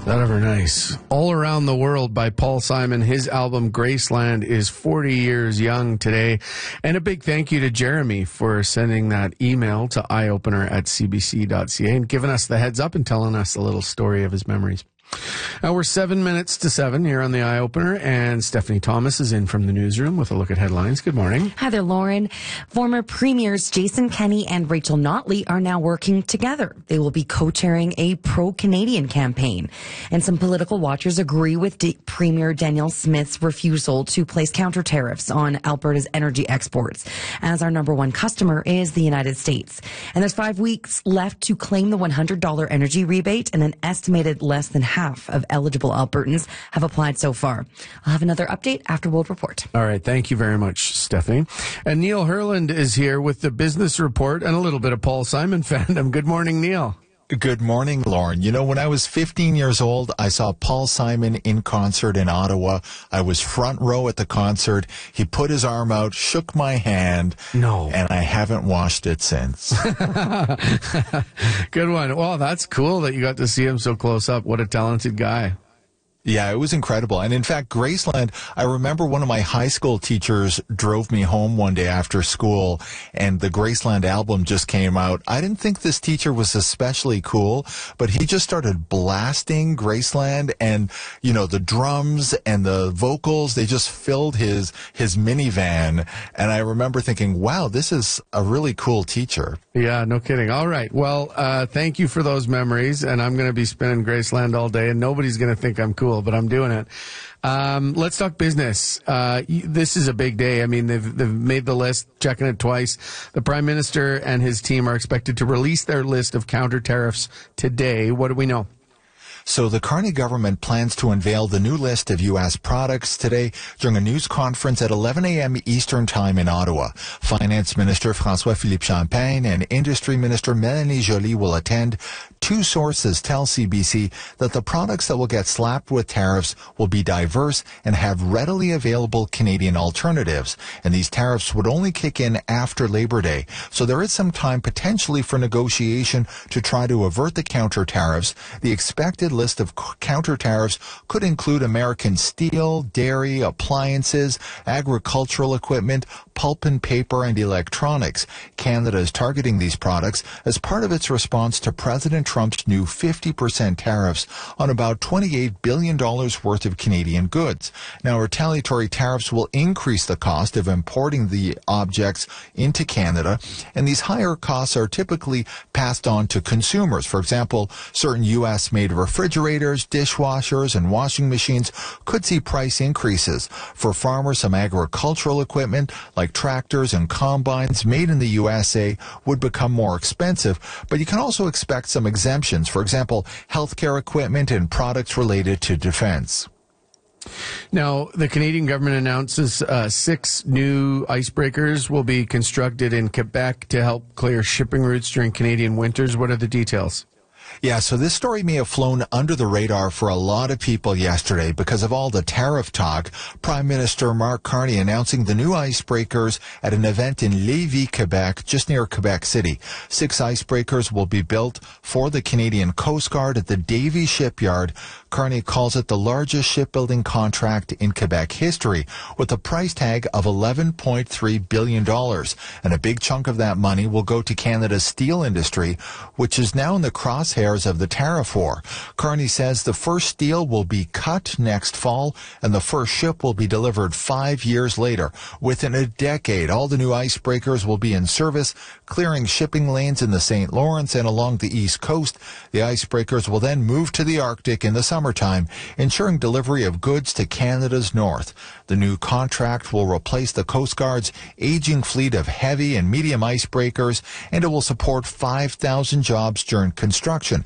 That ever nice. All Around the World by Paul Simon. His album Graceland is 40 years young today. And a big thank you to Jeremy for sending that email to eyeopener@cbc.ca and giving us the heads up and telling us a little story of his memories. Now we're 7 minutes to 7 here on the Eye Opener, and Stephanie Thomas is in from the newsroom with a look at headlines. Good morning. Hi there, Lauren. Former premiers Jason Kenney and Rachel Notley are now working together. They will be co-chairing a pro-Canadian campaign. And some political watchers agree with Premier Danielle Smith's refusal to place counter tariffs on Alberta's energy exports, as our number one customer is the United States. And there's 5 weeks left to claim the $100 energy rebate, and an estimated less than half of eligible Albertans have applied so far. I'll have another update after World Report. All right. Thank you very much, Stephanie. And Neil Herland is here with the business report and a little bit of Paul Simon fandom. Good morning, Neil. Good morning, Lauren. You know, when I was 15 years old, I saw Paul Simon in concert in Ottawa. I was front row at the concert. He put his arm out, shook my hand. No. And I haven't washed it since. Good one. Well, that's cool that you got to see him so close up. What a talented guy. Yeah, it was incredible. And in fact, Graceland, I remember one of my high school teachers drove me home one day after school, and the Graceland album just came out. I didn't think this teacher was especially cool, but he just started blasting Graceland, and, you know, the drums and the vocals, they just filled his minivan. And I remember thinking, wow, this is a really cool teacher. Yeah, no kidding. All right. Well, thank you for those memories, and I'm going to be spinning Graceland all day, and nobody's going to think I'm cool, but I'm doing it. Let's talk business. This is a big day. I mean, they've made the list, checking it twice. The Prime Minister and his team are expected to release their list of counter tariffs today. What do we know? So the Carney government plans to unveil the new list of U.S. products today during a news conference at 11 a.m. Eastern Time in Ottawa. Finance Minister François-Philippe Champagne and Industry Minister Mélanie Joly will attend. Two sources tell CBC that the products that will get slapped with tariffs will be diverse and have readily available Canadian alternatives. And these tariffs would only kick in after Labor Day. So there is some time potentially for negotiation to try to avert the counter tariffs. The expected list of counter tariffs could include American steel, dairy, appliances, agricultural equipment, pulp and paper, and electronics. Canada is targeting these products as part of its response to President Trump's new 50% tariffs on about $28 billion worth of Canadian goods. Now, retaliatory tariffs will increase the cost of importing the objects into Canada, and these higher costs are typically passed on to consumers. For example, certain U.S.-made refrigerators, dishwashers, and washing machines could see price increases. For farmers, some agricultural equipment, like tractors and combines made in the USA, would become more expensive, but you can also expect some exemptions. For example, healthcare equipment and products related to defense. Now, the Canadian government announces 6 new icebreakers will be constructed in Quebec to help clear shipping routes during Canadian winters. What are the details? Yeah, so this story may have flown under the radar for a lot of people yesterday because of all the tariff talk. Prime Minister Mark Carney announcing the new icebreakers at an event in Lévis, Quebec, just near Quebec City. 6 icebreakers will be built for the Canadian Coast Guard at the Davie Shipyard. Carney calls it the largest shipbuilding contract in Quebec history, with a price tag of $11.3 billion. And a big chunk of that money will go to Canada's steel industry, which is now in the crosshairs of the tariff war. Carney says the first steel will be cut next fall, and the first ship will be delivered 5 years later. Within a decade, all the new icebreakers will be in service, clearing shipping lanes in the St. Lawrence and along the East Coast. The icebreakers will then move to the Arctic in the summertime, ensuring delivery of goods to Canada's north. The new contract will replace the Coast Guard's aging fleet of heavy and medium icebreakers, and it will support 5,000 jobs during construction.